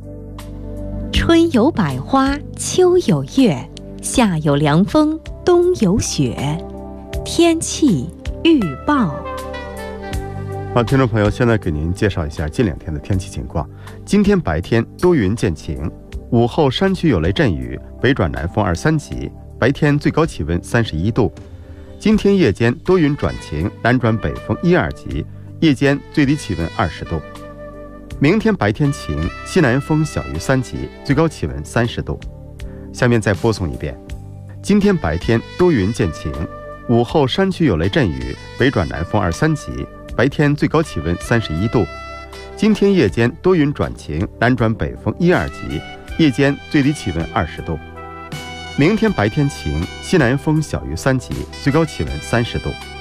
春有百花，秋有月，夏有凉风，冬有雪。天气预报。 好，听众朋友，现在给您介绍一下近2天的天气情况。今天白天多云见晴，午后山区有雷阵雨，北转南风2、3级，白天最高气温31度。今天夜间多云转晴，南转北风1、2级，夜间最低气温20度。明天白天晴，西南风小于3级，最高气温30度。下面再播送一遍。今天白天多云见晴，午后山区有雷阵雨，北转南风2、3级，白天最高气温31度。今天夜间多云转晴，南转北风1、2级，夜间最低气温20度。明天白天晴，西南风小于3级，最高气温30度。